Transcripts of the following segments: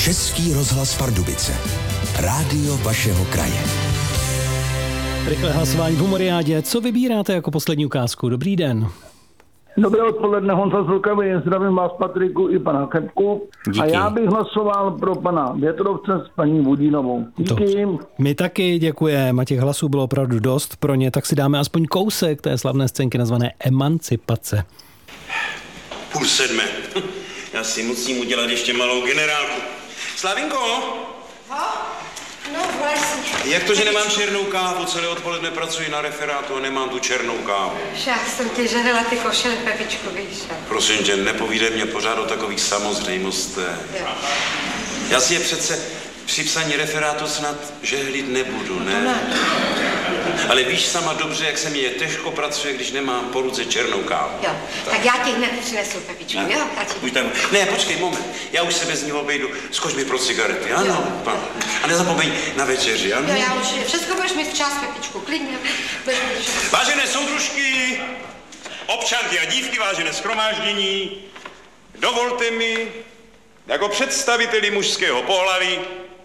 Český rozhlas Pardubice. Rádio vašeho kraje. Rychlé hlasování v Humoriádě. Co vybíráte jako poslední ukázku? Dobrý den. Dobré odpoledne, Honza z Vlkavy, zdravím vás Patriku i pana Kepku. Díky. A já bych hlasoval pro pana Větrovce s paní Vodínovou. Díky. My taky děkujeme a těch hlasů bylo opravdu dost pro ně, tak si dáme aspoň kousek té slavné scénky nazvané Emancipace. 6:30. Já si musím udělat ještě malou generálku. Slavinko? No vlastně. Jak to, že nemám černou kávu? Celé odpoledne pracuji na referátu a nemám tu černou kávu. Já jsem ti žerela ty košele, Pepičku, víš. Prosím tě, nepovídej mě pořád o takových samozřejmostech. Já si je přece při psaní referátu snad žehlit nebudu, ne? Ale víš sama dobře, jak se mi je těžko pracuje, když nemám po ruce černou kávu. Jo, tak já ti hned přinesu, Pepičku, jo? Ne, počkej, moment. Já už se bez ní obejdu. Skoč mi pro cigarety, ano? Jo. A nezapomeň na večeři, ano? Jo, já už všechno budeš mít včas, Pepičku, klidně. Vážené soudružky, občanky a dívky, vážené shromáždění, dovolte mi, jako představiteli mužského pohlaví,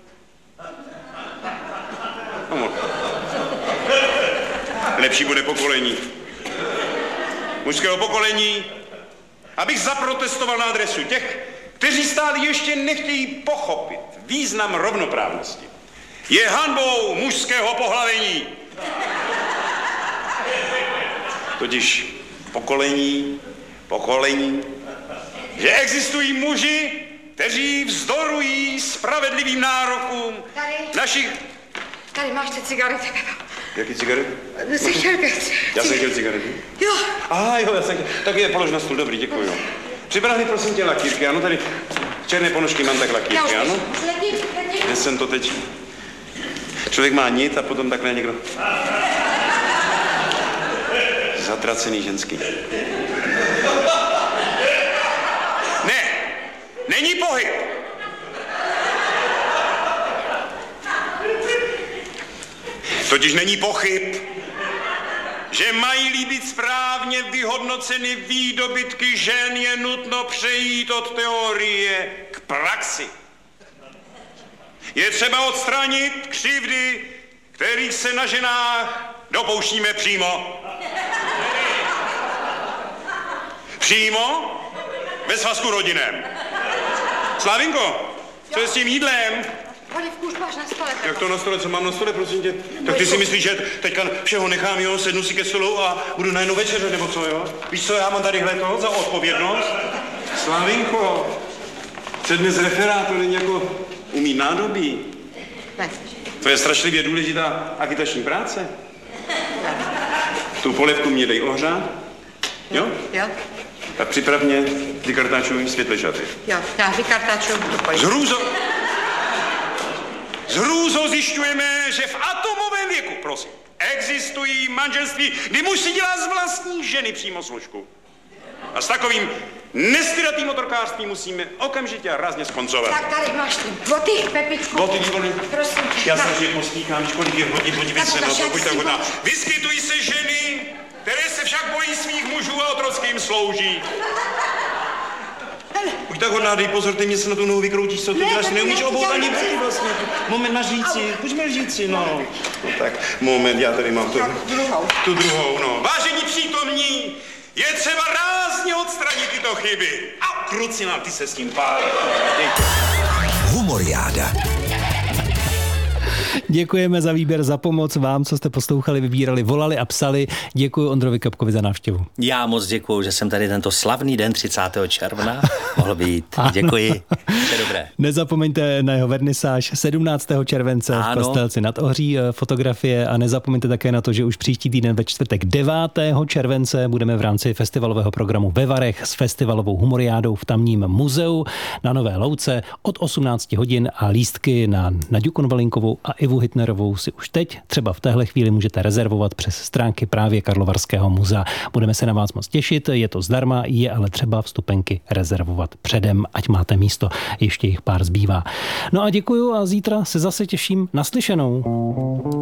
lepší bude pokolení. Mužského pokolení, abych zaprotestoval na adresu těch, kteří stále ještě nechtějí pochopit význam rovnoprávnosti. Je hanbou mužského pohlavení. Totiž pokolení, že existují muži, kteří vzdorují spravedlivým nárokům našich... Tady máš ty cigarety, Pepa. Jaký cigarety? Jsi chtěl pět. Já jsem chtěl cigarety? Jo. Jo, já jsem chtěl. Tak je polož na stůl, dobrý, děkuju. Připravili prosím tě lakírky, ano, tady černé ponožky mám tak lakírky, ano? Já jsem to teď... Člověk má nit a potom takhle někdo... Zatracený ženský. Ne, není pohyb. Totiž není pochyb, že mají-li být správně vyhodnoceny výdobytky žen, je nutno přejít od teorie k praxi. Je třeba odstranit křivdy, kterých se na ženách dopouštíme přímo. Přímo ve svazku rodinném. Slavinko, co je s tím jídlem? Polivku už máš na stole. Jak to na stole? Co mám na stole, prosím tě? Tak ty si myslíš, že teďka všeho nechám, jo? Sednu si ke stolu a budu najednou večeře, nebo co, jo? Víš co, já mám tadyhle to za odpovědnost? Slavinko, předmět z referátu není jako umít nádobí. Ne. To je strašlivě důležitá agitační práce. Tu polevku mě dej ohřát. Jo? Jo. Tak připrav mě vykartáčuj světle šaty. Jo, já vykartáčuju tu polivku. S hrůzou zjišťujeme, že v atomovém věku, prosím, existují manželství, kdy muž si dělá z vlastní ženy přímo složku. A s takovým nestydatým otrokářstvím musíme okamžitě a rázně skoncovat. Tak tady máš ty boty, Pepičku. Boty, výborný. Prosím tě. Já se že postíkám, kolik je hodin, podívej se, no, buď tak hodná. Vyskytují se ženy, které se však bojí svých mužů a otrocky jim slouží. Buď tak hodná, dej pozor, ty mě se na tu nohu vykroutíš, co ty děláš, ty neumíš obout ani boty vlastně. Moment na žíci, pojďme žíci, no. No tak, moment, já tady mám tu druhou, no. Vážení přítomní, je třeba rázně odstranit tyto chyby. A krucinám, ty se s tím pár. Humoriáda. Děkujeme za výběr, za pomoc vám, co jste poslouchali, vybírali, volali a psali. Děkuji Ondrovi Kapkovi za návštěvu. Já moc děkuji, že jsem tady tento slavný den 30. června mohl být. Děkuji. Vše dobré. Nezapomeňte na jeho vernisáž 17. července v Kostelci nad Ohří fotografie a nezapomeňte také na to, že už příští týden ve čtvrtek 9. července budeme v rámci festivalového programu ve Varech s festivalovou humoriádou v tamním muzeu na Nové Louce od 18 hodin a lístky na Naďu Konvalinkovou a Ivu Hitnerovou si už teď, třeba v téhle chvíli, můžete rezervovat přes stránky právě Karlovarského muzea. Budeme se na vás moc těšit, je to zdarma, je ale třeba vstupenky rezervovat předem, ať máte místo, ještě jich pár zbývá. No a děkuju a zítra se zase těším, naslyšenou.